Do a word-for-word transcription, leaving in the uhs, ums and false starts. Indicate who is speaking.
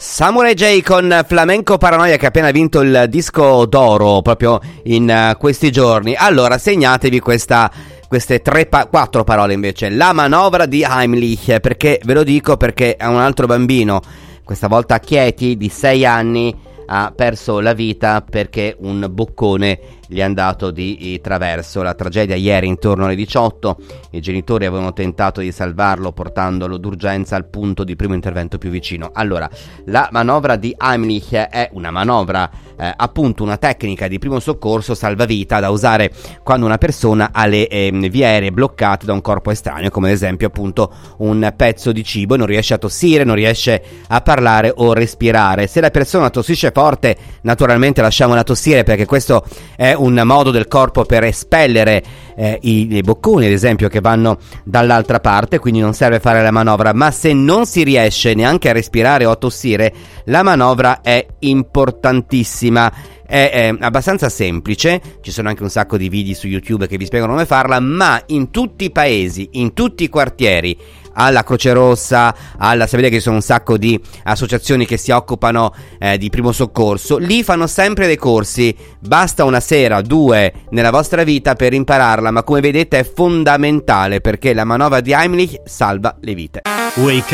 Speaker 1: Samurai J con Flamenco Paranoia, che ha appena vinto il disco d'oro proprio in uh, questi giorni. Allora segnatevi questa, queste tre pa- quattro parole invece: la manovra di Heimlich. Perché ve lo dico? Perché è un altro bambino, questa volta Chieti, di sei anni, ha perso la vita perché un boccone gli è andato di traverso. La tragedia ieri intorno alle diciotto. I genitori avevano tentato di salvarlo portandolo d'urgenza al punto di primo intervento più vicino. Allora, la manovra di Heimlich è una manovra, eh, appunto una tecnica di primo soccorso salvavita da usare quando una persona ha le eh, vie aeree bloccate da un corpo estraneo, come ad esempio appunto un pezzo di cibo, e non riesce a tossire, non riesce a parlare o respirare. Se la persona tossisce forte, naturalmente lasciamola tossire, perché questo è un modo del corpo per espellere eh, i, i bocconi, ad esempio, che vanno dall'altra parte, quindi non serve fare la manovra. Ma se non si riesce neanche a respirare o a tossire, la manovra è importantissima. È, è abbastanza semplice, ci sono anche un sacco di video su YouTube che vi spiegano come farla, ma in tutti i paesi, in tutti i quartieri, alla Croce Rossa, alla, sapete che ci sono un sacco di associazioni che si occupano eh, di primo soccorso, lì fanno sempre dei corsi. Basta una sera, due nella vostra vita per impararla, ma come vedete è fondamentale, perché la manovra di Heimlich salva le vite.
Speaker 2: Wake